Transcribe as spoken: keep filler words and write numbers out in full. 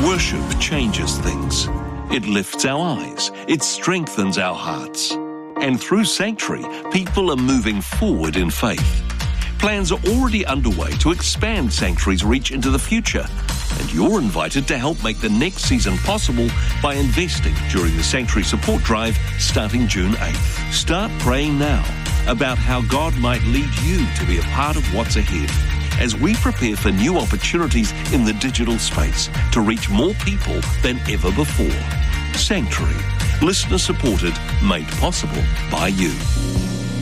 Worship changes things. It lifts our eyes. It strengthens our hearts. And through Sanctuary, people are moving forward in faith. Plans are already underway to expand Sanctuary's reach into the future, and you're invited to help make the next season possible by investing during the Sanctuary Support Drive starting June eighth. Start praying now about how God might lead you to be a part of what's ahead as we prepare for new opportunities in the digital space to reach more people than ever before. Sanctuary, listener supported, made possible by you.